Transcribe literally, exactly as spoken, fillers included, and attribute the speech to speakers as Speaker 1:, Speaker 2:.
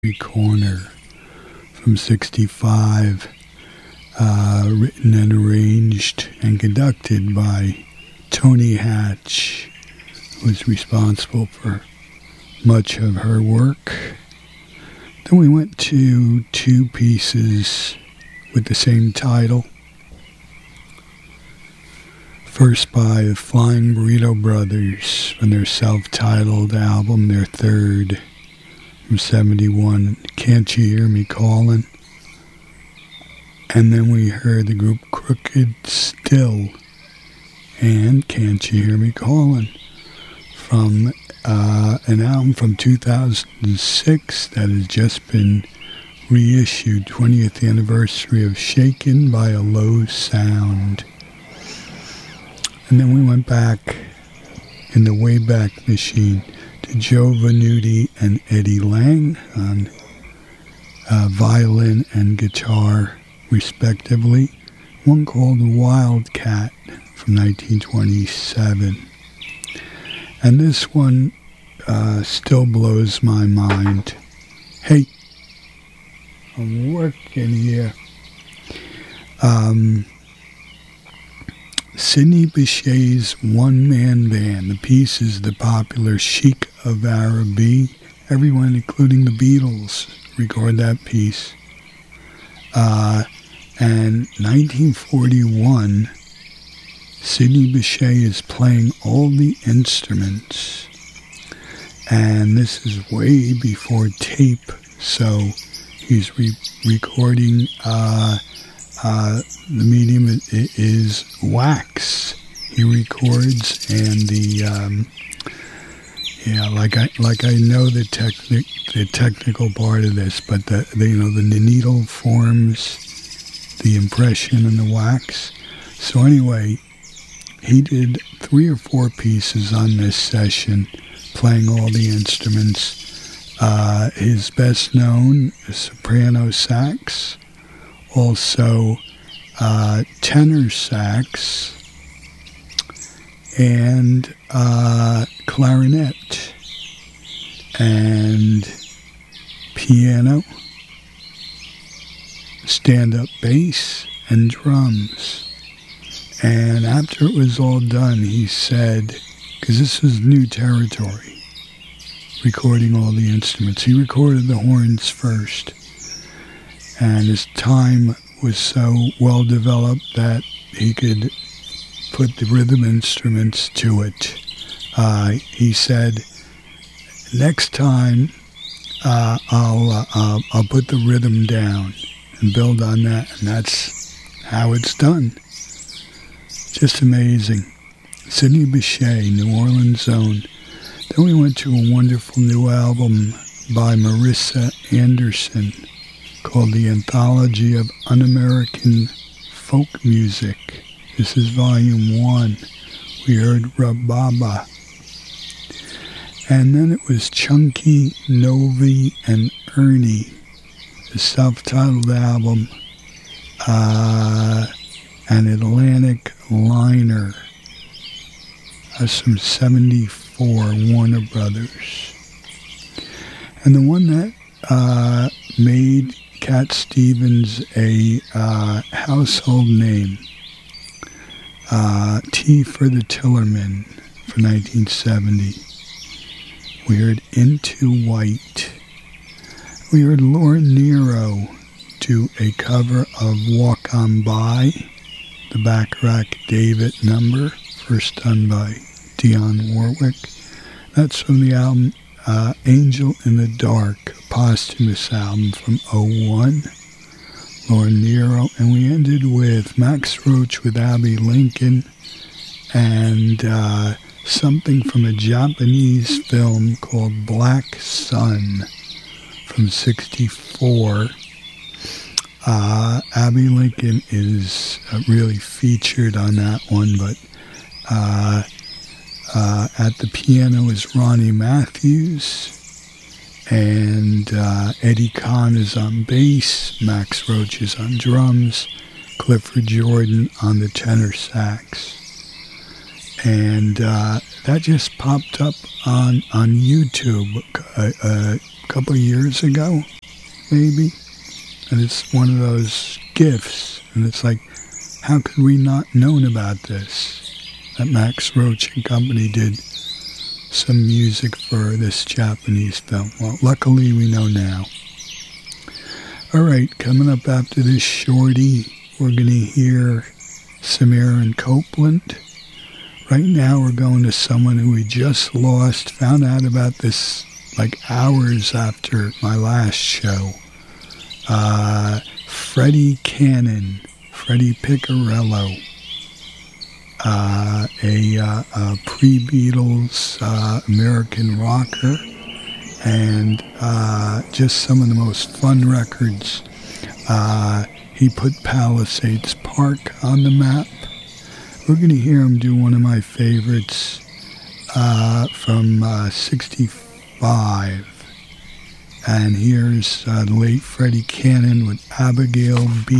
Speaker 1: Corner from sixty-five, uh, written and arranged and conducted by Tony Hatch, who was responsible for much of her work. Then we went to two pieces with the same title. First by the Flying Burrito Brothers from their self-titled album, their third, from seventy-one, Can't You Hear Me Calling? And then we heard the group Crooked Still and Can't You Hear Me Calling from uh, an album from two thousand six that has just been reissued, twentieth anniversary of Shaken by a Low Sound. And then we went back in the Wayback Machine to Joe Venuti and Eddie Lang on uh, violin and guitar, respectively. One called Wildcat from nineteen twenty-seven. And this one uh, still blows my mind. Hey, I'm working here. Um... Sidney Bechet's one-man band. The piece is the popular Chic of Araby. Everyone, including the Beatles, record that piece. Uh, and nineteen forty-one, Sidney Bechet is playing all the instruments. And this is way before tape, so he's re- recording... Uh, Uh, the medium is wax. He records, and the um, yeah, like I like I know the technic the technical part of this, but the, the you know the needle forms the impression in the wax. So anyway, he did three or four pieces on this session, playing all the instruments. Uh, his best known is soprano sax. Also, uh, tenor sax and uh, clarinet and piano, stand-up bass, and drums. And after it was all done, he said, because this is new territory, recording all the instruments, he recorded the horns first. And his time was so well developed that he could put the rhythm instruments to it. Uh, he said, next time uh, I'll, uh, I'll I'll put the rhythm down and build on that. And that's how it's done. Just amazing. Sidney Bechet, New Orleans Zone. Then we went to a wonderful new album by Marissa Anderson, called The Anthology of Un-American Folk Music. This is volume one. We heard Rababa. And then it was Chunky, Novi, and Ernie, the self-titled album, uh, An Atlantic Liner. That's from seventy-four, Warner Brothers. And the one that uh, made Cat Stevens a uh, household name, uh, Tea for the Tillerman for nineteen seventy. We heard Into White. We heard Lauren Nero do a cover of Walk On By, the Bacharach David number, first done by Dionne Warwick. That's from the album Uh, Angel in the Dark, a posthumous album from oh one, Lauren Nero, and we ended with Max Roach with Abbey Lincoln and uh, something from a Japanese film called Black Sun from sixty-four. Uh, Abbey Lincoln is uh, really featured on that one, but uh, Uh, at the piano is Ronnie Matthews, and uh, Eddie Kahn is on bass, Max Roach is on drums, Clifford Jordan on the tenor sax. And uh, that just popped up on, on YouTube a, a couple of years ago, maybe. And it's one of those gifts. And it's like, how could we not known about this? That Max Roach and company did some music for this Japanese film. Well, luckily we know now. All right, coming up after this shorty, we're going to hear Samir and Copeland. Right now we're going to someone who we just lost, found out about this like hours after my last show. Uh, Freddie Cannon, Freddie Piccarello, uh, a, uh, a pre-Beatles uh, American rocker, and uh, just some of the most fun records. Uh, he put Palisades Park on the map. We're going to hear him do one of my favorites uh, from uh, sixty-five. And here's uh, the late Freddie Cannon with Abigail B.